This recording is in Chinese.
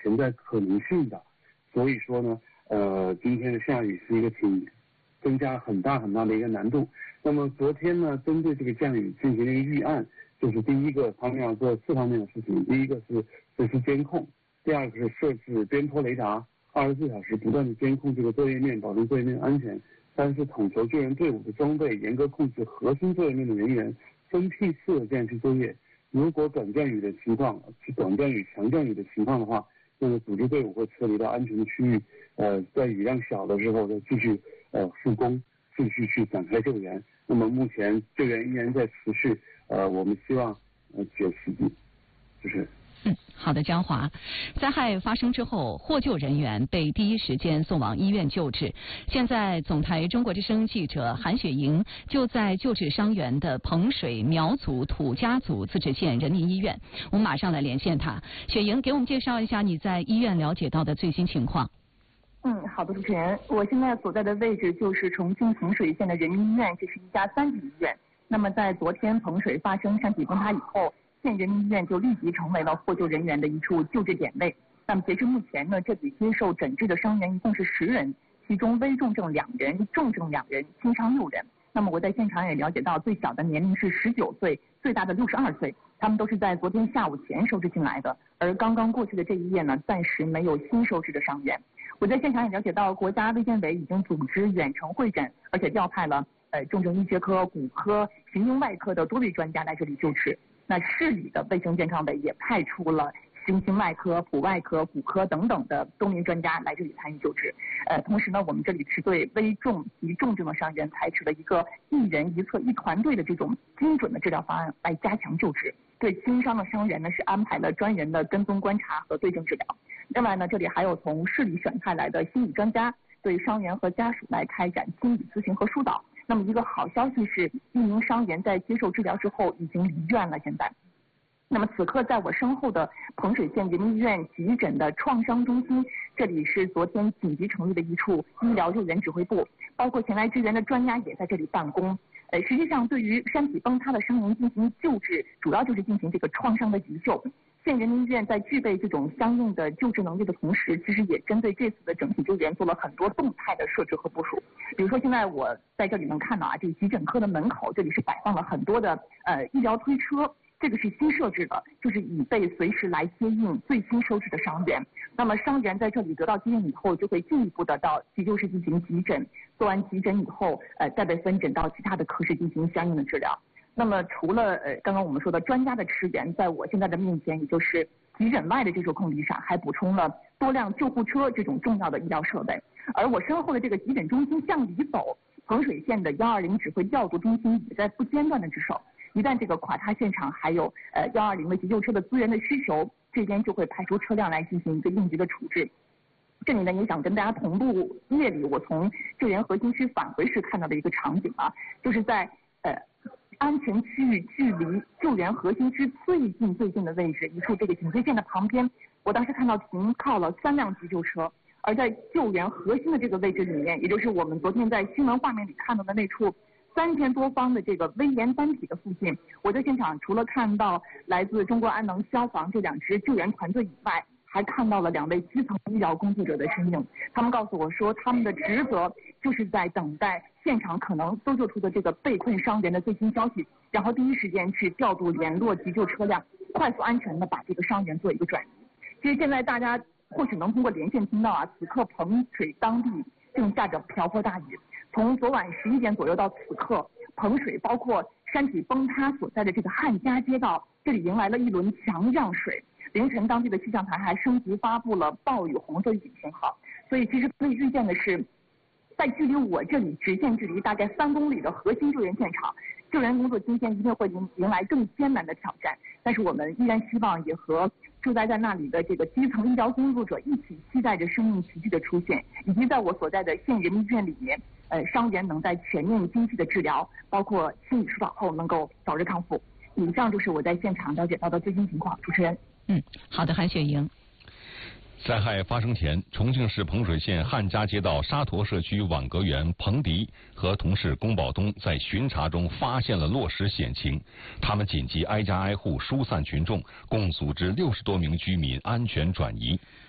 存在可能性的。所以说呢，今天的下雨是一个增加很大的一个难度。那么昨天呢，针对这个降雨进行了一个预案，就是第一个方面要做4方面的事情，第一个是实时监控，第二个是设置边坡雷达，24小时不断的监控这个作业面，保证作业面安全。3是统筹救援队伍的装备，严格控制核心作业面的人员，分批次的这样去作业。如果短降雨的情况，是短降雨、强降雨的情况的话，那么组织队伍会撤离到安全的区域，在雨量小的时候再继续复工，继续去展开救援。那么目前救援依然在持续，我们希望解实际，就是。 好的，张华。灾害发生之后，获救人员被第一时间送往医院救治。现在，总台中国之声记者韩雪莹就在救治伤员的彭水苗族土家族自治县人民医院。我们马上来连线她。雪莹，给我们介绍一下你在医院了解到的最新情况。 好的，主持人，我现在所在的位置就是重庆彭水县的人民医院，这是一家3级医院。那么在昨天彭水发生山体崩塌以后，县人民医院就立即成为了获救人员的一处救治点位。那么截至目前呢，这里接受诊治的伤员一共是10人，其中危重症2人，重症2人，轻伤6人。那么我在现场也了解到，最小的年龄是19岁，最大的62岁，他们都是在昨天下午前收治进来的。而刚刚过去的这一夜呢，暂时没有新收治的伤员。我在现场也了解到，国家卫健委已经组织远程会诊，而且调派了重症医学科、骨科、神经外科的多位专家来这里救治。那市里的卫生健康委也派出了心外科、普外科、骨科等等的多名专家来这里参与救治。同时呢，我们这里是对危重及重症的伤员采取了一个1人1侧1团队的这种精准的治疗方案来加强救治。对轻伤的伤员呢，是安排了专人的跟踪观察和对症治疗。另外呢，这里还有从市里选派来的心理专家，对伤员和家属来开展心理咨询和疏导。那么一个好消息是，1名伤员在接受治疗之后已经离院了。现在，那么此刻在我身后的彭水县人民医院急诊的创伤中心，这里是昨天紧急成立的一处医疗救援指挥部，包括前来支援的专家也在这里办公。实际上，对于山体崩塌的伤员进行救治，主要就是进行这个创伤的急救。县人民医院在具备这种相应的救治能力的同时，其实也针对这次的整体救援做了很多动态的设置和部署。比如说，现在我在这里能看到这个急诊科的门口，这里是摆放了很多的医疗推车，这个是新设置的，就是以备随时来接应最新收治的伤员。那么伤员在这里得到接应以后，就会进一步的到急救室进行急诊，做完急诊以后，再被分诊到其他的科室进行相应的治疗。那么除了刚刚我们说的专家的驰援，在我现在的面前，也就是急诊外的这座空地上，还补充了多辆救护车这种重要的医疗设备。而我身后的这个急诊中心向里走，彭水县的120指挥调度中心也在不间断的值守。一旦这个垮塌现场还有120的急救车的资源的需求，这边就会派出车辆来进行一个应急的处置。这里呢，也想跟大家同步夜里我从救援核心区返回时看到的一个场景啊，就是在安全区域距离救援核心区最近的位置，一处这个警戒线的旁边，我当时看到停靠了3辆急救车。而在救援核心的这个位置里面，也就是我们昨天在新闻画面里看到的那处3000多方的这个危岩单体的附近，我在现场除了看到来自中国安能消防这2支救援团队以外，还看到了2位基层医疗工作者的身影。他们告诉我说，他们的职责就是在等待现场可能搜救出的这个被困伤员的最新消息，然后第一时间去调度联络急救车辆，快速安全的把这个伤员做一个转移。其实现在大家或许能通过连线听到此刻彭水当地正下着瓢泼大雨。从昨晚11点左右到此刻，彭水包括山体崩塌所在的这个汉家街道，这里迎来了一轮强降水。凌晨，当地的气象台还升级发布了暴雨红色预警信号。所以其实可以预见的是，在距离我这里直线距离大概3公里的核心救援现场，救援工作今天一定会迎来更艰难的挑战。但是我们依然希望也和住在那里的这个基层医疗工作者一起期待着生命奇迹的出现，以及在我所在的县人民医院里面，伤员能在全面精细的治疗，包括心理疏导后能够早日康复。以上就是我在现场了解到的最新情况。主持人。 好的，韩雪莹。 灾害发生前，重庆市彭水县汉家街道沙坨社区网格员彭迪和同事龚宝东在巡查中发现了落石险情，他们紧急挨家挨户疏散群众，共组织60多名居民安全转移。